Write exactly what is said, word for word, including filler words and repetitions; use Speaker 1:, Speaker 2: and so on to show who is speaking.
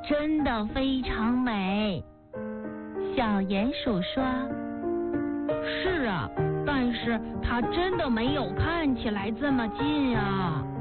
Speaker 1: 真的非常美。小鼹鼠说：是啊，但是它真的没有看起来这么近啊。